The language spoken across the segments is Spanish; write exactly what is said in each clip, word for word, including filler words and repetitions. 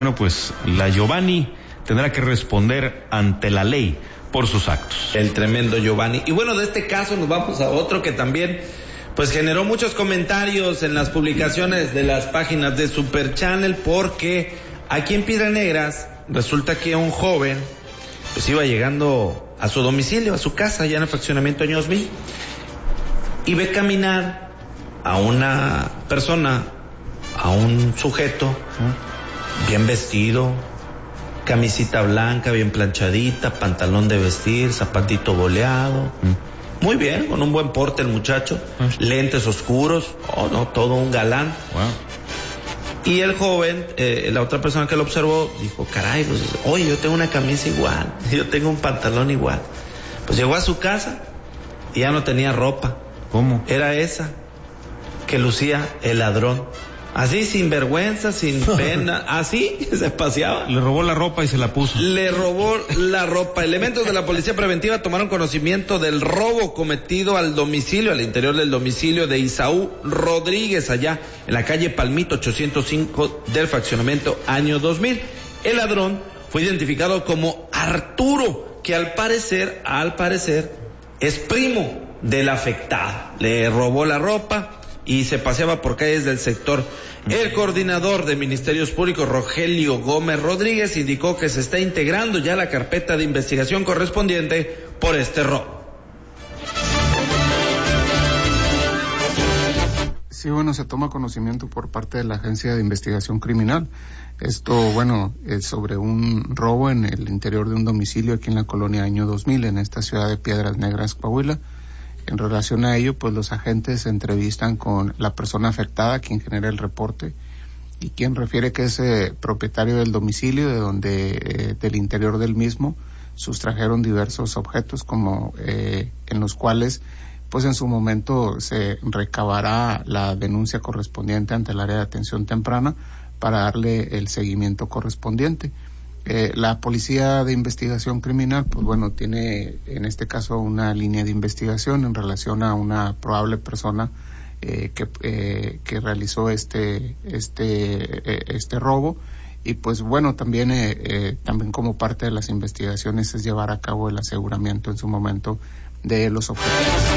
Bueno, pues la Giovanni tendrá que responder ante la ley por sus actos. El tremendo Giovanni. Y bueno, de este caso nos vamos a otro que también pues generó muchos comentarios en las publicaciones de las páginas de Super Channel, porque aquí en Piedras Negras resulta que un joven pues iba llegando a su domicilio, a su casa, allá en el fraccionamiento Años Mil, y ve caminar a una persona, a un sujeto, ¿no?, bien vestido, camisita blanca, bien planchadita, pantalón de vestir, zapatito boleado, muy bien, con un buen porte el muchacho, lentes oscuros, oh no, todo un galán. Wow. Y el joven, eh, la otra persona que lo observó, dijo, caray, pues, oye, yo tengo una camisa igual, yo tengo un pantalón igual. Pues llegó a su casa y ya no tenía ropa. ¿Cómo? Era esa que lucía el ladrón. Así, sin vergüenza, sin pena, así se paseaba. Le robó la ropa y se la puso. Le robó la ropa. Elementos de la policía preventiva tomaron conocimiento del robo cometido al domicilio, al interior del domicilio de Isaú Rodríguez, allá en la calle Palmito ochocientos cinco del fraccionamiento Año dos mil. El ladrón fue identificado como Arturo, que al parecer, al parecer, es primo del afectado. Le robó la ropa y se paseaba por calles del sector. El coordinador de Ministerios Públicos, Rogelio Gómez Rodríguez, indicó que se está integrando ya la carpeta de investigación correspondiente por este robo. Sí, bueno, se toma conocimiento por parte de la Agencia de Investigación Criminal. Esto, bueno, es sobre un robo en el interior de un domicilio aquí en la colonia Año dos mil, en esta ciudad de Piedras Negras, Coahuila. En relación a ello, pues los agentes se entrevistan con la persona afectada, quien genera el reporte, y quien refiere que es eh, propietario del domicilio, de donde eh, del interior del mismo sustrajeron diversos objetos, como eh, en los cuales, pues en su momento se recabará la denuncia correspondiente ante el área de atención temprana para darle el seguimiento correspondiente. Eh, la Policía de Investigación Criminal, pues bueno, tiene en este caso una línea de investigación en relación a una probable persona eh, que eh, que realizó este este eh, este robo, y pues bueno, también eh, eh, también como parte de las investigaciones es llevar a cabo el aseguramiento en su momento de los objetos.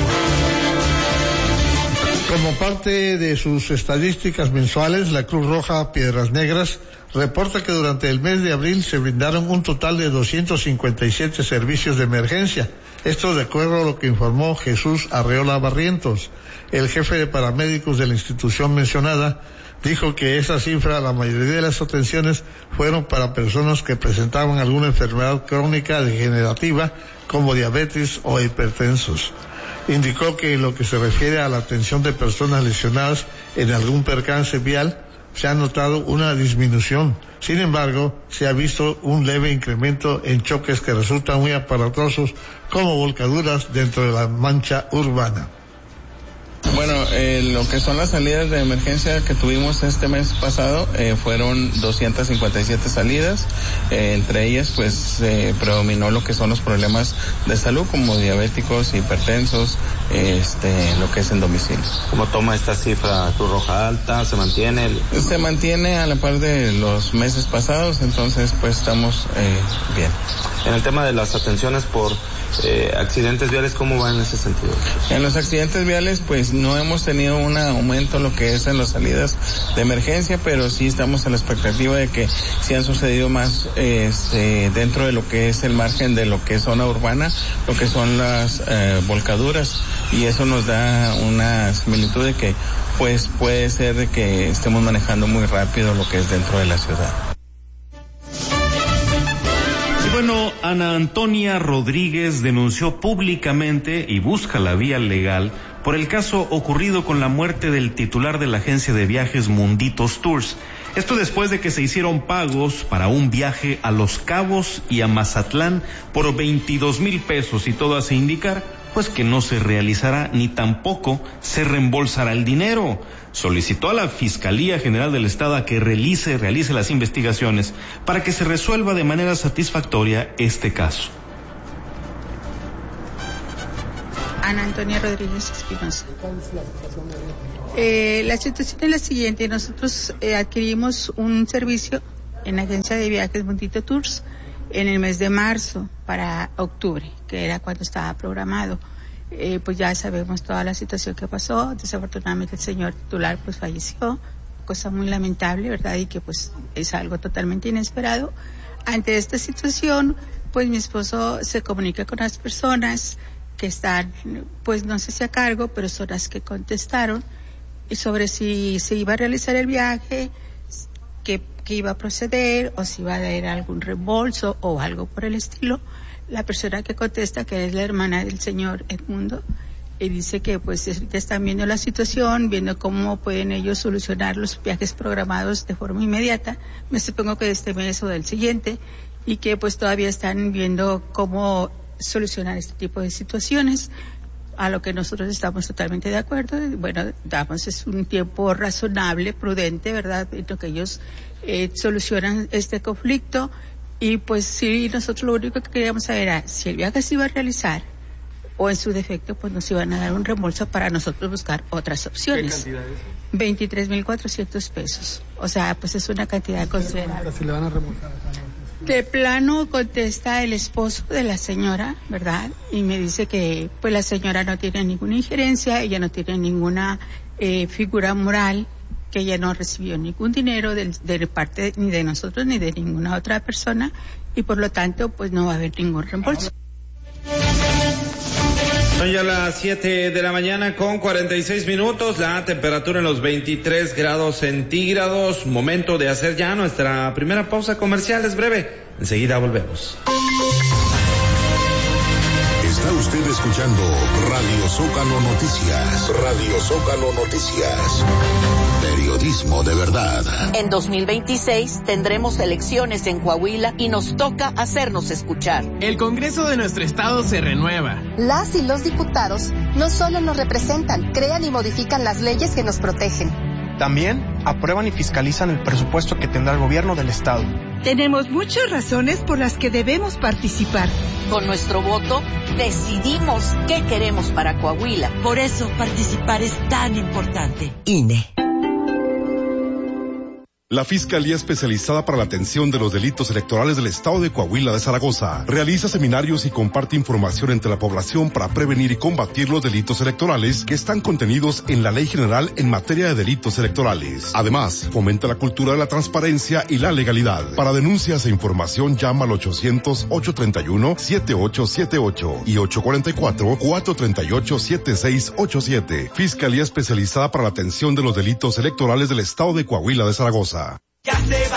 Como parte de sus estadísticas mensuales, la Cruz Roja Piedras Negras reporta que durante el mes de abril se brindaron un total de doscientos cincuenta y siete servicios de emergencia. Esto de acuerdo a lo que informó Jesús Arreola Barrientos, el jefe de paramédicos de la institución mencionada. Dijo que esa cifra, la mayoría de las atenciones fueron para personas que presentaban alguna enfermedad crónica degenerativa como diabetes o hipertensos. Indicó que en lo que se refiere a la atención de personas lesionadas en algún percance vial, se ha notado una disminución. Sin embargo, se ha visto un leve incremento en choques que resultan muy aparatosos, como volcaduras dentro de la mancha urbana. Bueno, eh, lo que son las salidas de emergencia que tuvimos este mes pasado eh, fueron doscientas cincuenta y siete salidas, eh, entre ellas pues eh, predominó lo que son los problemas de salud como diabéticos, hipertensos, eh, este, lo que es en domicilio. ¿Cómo toma esta cifra Cruz Roja alta? ¿Se mantiene? El... Se mantiene a la par de los meses pasados, entonces pues estamos eh, bien. En el tema de las atenciones por eh, accidentes viales, ¿cómo va en ese sentido? En los accidentes viales pues no hemos tenido un aumento en lo que es en las salidas de emergencia, pero sí estamos a la expectativa de que sí han sucedido más este, dentro de lo que es el margen de lo que es zona urbana, lo que son las eh, volcaduras, y eso nos da una similitud de que pues puede ser de que estemos manejando muy rápido lo que es dentro de la ciudad. Bueno, Ana Antonia Rodríguez denunció públicamente y busca la vía legal por el caso ocurrido con la muerte del titular de la agencia de viajes Munditos Tours. Esto después de que se hicieron pagos para un viaje a Los Cabos y a Mazatlán por veintidós mil pesos, y todo hace indicar pues que no se realizará ni tampoco se reembolsará el dinero. Solicitó a la Fiscalía General del Estado a que realice, realice las investigaciones para que se resuelva de manera satisfactoria este caso. Ana Antonia Rodríguez Espinosa. Eh, la situación es la siguiente: nosotros eh, adquirimos un servicio en la agencia de viajes Mundito Tours en el mes de marzo para octubre, que era cuando estaba programado. Eh, pues ya sabemos toda la situación que pasó. Desafortunadamente el señor titular pues falleció, cosa muy lamentable, ¿verdad? Y que pues es algo totalmente inesperado. Ante esta situación, pues mi esposo se comunica con las personas que están, pues no sé si a cargo, pero son las que contestaron, y sobre si se iba a realizar el viaje, que, que iba a proceder, o si iba a haber algún reembolso o algo por el estilo. La persona que contesta, que es la hermana del señor Edmundo, y dice que pues ya están viendo la situación, viendo cómo pueden ellos solucionar los viajes programados de forma inmediata, me supongo que de este mes o del siguiente, y que pues todavía están viendo cómo solucionar este tipo de situaciones, a lo que nosotros estamos totalmente de acuerdo. Bueno, damos es un tiempo razonable, prudente, ¿verdad?, en lo que ellos eh, solucionan este conflicto. Y pues sí, nosotros lo único que queríamos saber era si el viaje se iba a realizar o en su defecto pues nos iban a dar un reembolso para nosotros buscar otras opciones. ¿Qué cantidad es? veintitrés mil cuatrocientos pesos. O sea, pues es una cantidad considerable. Si le van a reembolsar. De plano contesta el esposo de la señora, ¿verdad? Y me dice que pues la señora no tiene ninguna injerencia, ella no tiene ninguna eh, figura moral, que ella no recibió ningún dinero de, de parte ni de nosotros ni de ninguna otra persona, y por lo tanto pues no va a haber ningún reembolso. Son ya las siete de la mañana con cuarenta y seis minutos, la temperatura en los veintitrés grados centígrados. Momento de hacer ya nuestra primera pausa comercial, es breve, enseguida volvemos. Está usted escuchando Radio Zócalo Noticias. Radio Zócalo Noticias. Periodismo de verdad. En dos mil veintiséis tendremos elecciones en Coahuila y nos toca hacernos escuchar. El Congreso de nuestro estado se renueva. Las y los diputados no solo nos representan, crean y modifican las leyes que nos protegen. También aprueban y fiscalizan el presupuesto que tendrá el gobierno del estado. Tenemos muchas razones por las que debemos participar. Con nuestro voto decidimos qué queremos para Coahuila. Por eso participar es tan importante. I N E. La Fiscalía Especializada para la Atención de los Delitos Electorales del Estado de Coahuila de Zaragoza realiza seminarios y comparte información entre la población para prevenir y combatir los delitos electorales que están contenidos en la Ley General en materia de delitos electorales. Además, fomenta la cultura de la transparencia y la legalidad. Para denuncias e información llama al ochocientos, ochocientos treinta y uno, setenta y ocho setenta y ocho y ochocientos cuarenta y cuatro, cuatrocientos treinta y ocho, setenta y seis ochenta y siete. Fiscalía Especializada para la Atención de los Delitos Electorales del Estado de Coahuila de Zaragoza.